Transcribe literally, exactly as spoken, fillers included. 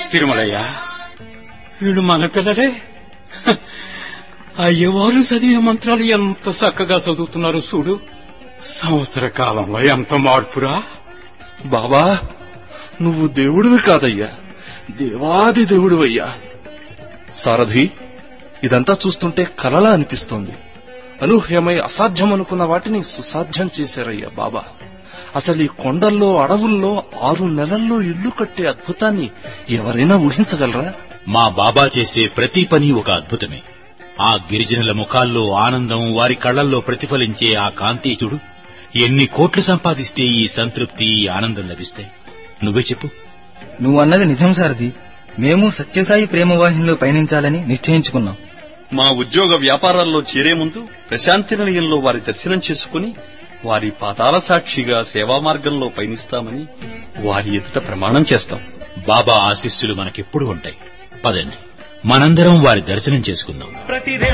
తిరుమలయ్య, వీళ్ళు మన పిల్లలే. అయ్యవారు చదివే మంత్రాలు ఎంత చక్కగా చదువుతున్నారు చూడు. సంవత్సర కాలంలో ఎంత మార్పురా. బాబా, నువ్వు దేవుడివి కాదయ్యా, దేవాది దేవుడివయ్యా. సారథి, ఇదంతా చూస్తుంటే కలలా అనిపిస్తోంది. అనూహ్యమై అసాధ్యం అనుకున్న వాటిని సుసాధ్యం చేశారయ్యా బాబా. అసలు ఈ కొండల్లో అడవుల్లో ఆరు నెలల్లో ఇల్లు కట్టే అద్భుతాన్ని ఎవరైనా ఊహించగలరా? మా బాబా చేసే ప్రతి పని ఒక అద్భుతమే. ఆ గిరిజనుల ముఖాల్లో ఆనందం, వారి కళ్లల్లో ప్రతిఫలించే ఆ కాంతి చూడు. ఎన్ని కోట్లు సంపాదిస్తే ఈ సంతృప్తి, ఈ ఆనందం లభిస్తాయి? నువ్వే చెప్పు. నువ్వన్నది నిజం సారథి. మేము సత్యసాయి ప్రేమవాహినిలో పయనించాలని నిశ్చయించుకున్నాం. మా ఉద్యోగ వ్యాపారాల్లో చేరే ముందు ప్రశాంతి నిలయంలో వారి దర్శనం చేసుకుని వారి పాదాల సాక్షిగా సేవా మార్గంలో పయనిస్తామని వారి ఎదుట ప్రమాణం చేస్తాం. బాబా ఆశీస్సులు మనకెప్పుడు ఉంటాయి. పదండి, మనందరం వారి దర్శనం చేసుకుందాం.